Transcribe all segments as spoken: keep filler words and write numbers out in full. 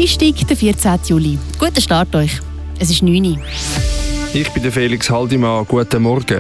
Dienstag, der vierzehnten Juli. Guten Start euch. Es ist neun Uhr. Ich bin der Felix Haldimann. Guten Morgen.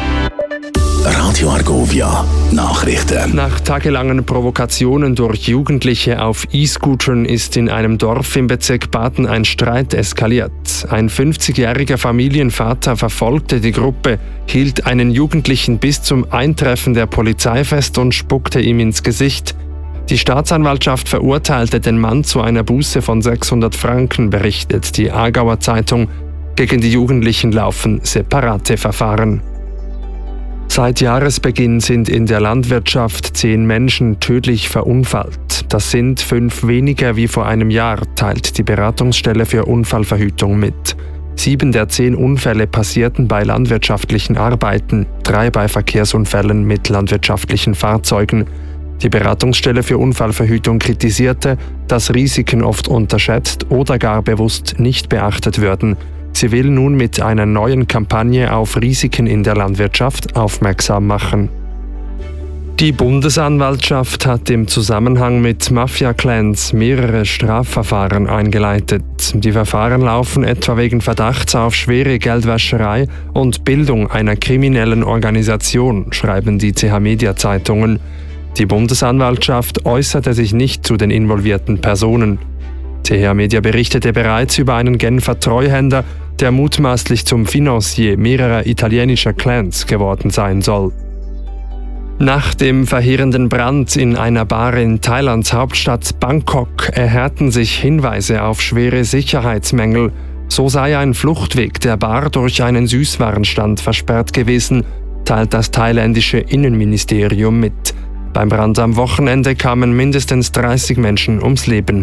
Radio Argovia Nachrichten. Nach tagelangen Provokationen durch Jugendliche auf E-Scootern ist in einem Dorf im Bezirk Baden ein Streit eskaliert. Ein fünfzigjähriger Familienvater verfolgte die Gruppe, hielt einen Jugendlichen bis zum Eintreffen der Polizei fest und spuckte ihm ins Gesicht. Die Staatsanwaltschaft verurteilte den Mann zu einer Buße von sechshundert Franken, berichtet die Aargauer Zeitung. Gegen die Jugendlichen laufen separate Verfahren. Seit Jahresbeginn sind in der Landwirtschaft zehn Menschen tödlich verunfallt. Das sind fünf weniger wie vor einem Jahr, teilt die Beratungsstelle für Unfallverhütung mit. Sieben der zehn Unfälle passierten bei landwirtschaftlichen Arbeiten, drei bei Verkehrsunfällen mit landwirtschaftlichen Fahrzeugen. Die Beratungsstelle für Unfallverhütung kritisierte, dass Risiken oft unterschätzt oder gar bewusst nicht beachtet würden. Sie will nun mit einer neuen Kampagne auf Risiken in der Landwirtschaft aufmerksam machen. Die Bundesanwaltschaft hat im Zusammenhang mit Mafia-Clans mehrere Strafverfahren eingeleitet. Die Verfahren laufen etwa wegen Verdachts auf schwere Geldwäscherei und Bildung einer kriminellen Organisation, schreiben die C H-Media-Zeitungen. Die Bundesanwaltschaft äußerte sich nicht zu den involvierten Personen. C H-Media berichtete bereits über einen Genfer Treuhänder, der mutmaßlich zum Financier mehrerer italienischer Clans geworden sein soll. Nach dem verheerenden Brand in einer Bar in Thailands Hauptstadt Bangkok erhärten sich Hinweise auf schwere Sicherheitsmängel. So sei ein Fluchtweg der Bar durch einen Süßwarenstand versperrt gewesen, teilt das thailändische Innenministerium mit. Beim Brand am Wochenende kamen mindestens dreißig Menschen ums Leben.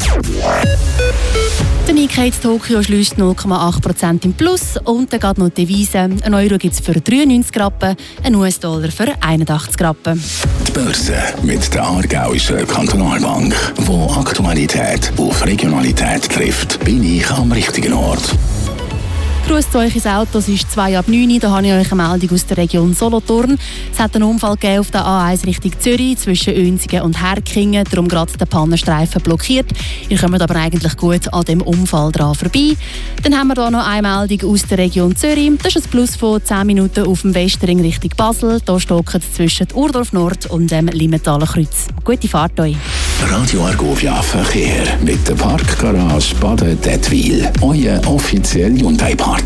Der Nikkei Tokio schließt null Komma acht Prozent im Plus und dann geht noch die Devise. Ein Euro gibt es für dreiundneunzig Rappen, ein U S-Dollar für einundachtzig Rappen. Die Börse mit der Aargauischen Kantonalbank, wo Aktualität auf Regionalität trifft, bin ich am richtigen Ort. Grüß zu euch ins Auto, es ist zwei ab neun Uhr, da habe ich euch eine Meldung aus der Region Solothurn. Es hat einen Unfall gegeben auf der A eins Richtung Zürich zwischen Oenzingen und Herkingen, darum gerade der Pannenstreifen blockiert. Ihr kommt aber eigentlich gut an dem Unfall dran vorbei. Dann haben wir hier noch eine Meldung aus der Region Zürich. Das ist ein Plus von zehn Minuten auf dem Westring Richtung Basel. Hier stockt es zwischen Urdorf Nord und dem Limentaler Kreuz. Gute Fahrt euch. Radio Argovia Verkehr mit der Parkgarage Baden-Dettwil. Euer offizieller Hyundai-Partner.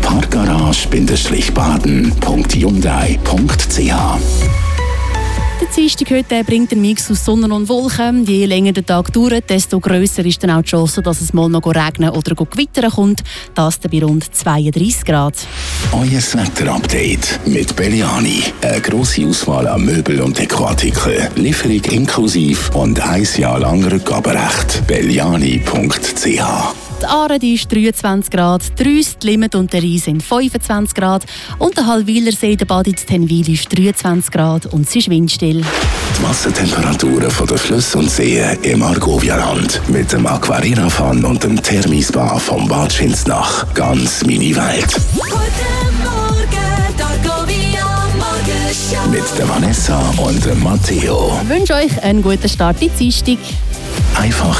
Parkgarage-baden punkt hyundai punkt c h. Der Dienstag heute bringt einen Mix aus Sonne und Wolken. Je länger der Tag dauert, desto grösser ist dann auch die Chance, dass es mal noch regnen oder gewittern kommt. Das dann bei rund zweiunddreissig Grad. Euer Wetter-Update mit Belliani. Eine grosse Auswahl an Möbel- und Dekoartikeln. Lieferung inklusive und ein Jahr lang Rückgaberecht. belliani punkt c h. Die Aare die ist dreiundzwanzig Grad, die Rüst, die Limmat und der Rhein sind fünfundzwanzig Grad und der Hallwiler See, der Bad in Tenwil ist dreiundzwanzig Grad und es ist windstill. Die Wassertemperaturen von den Flüssen und Seen im Argovia-Land mit dem Aquarina-Fan und dem Thermispa vom Bad Schinsnach. Ganz meine Welt. Guten Morgen, Argovia Morgenshow. Mit der Vanessa und dem Matteo. Ich wünsche euch einen guten Start in die Dienstag. Einfach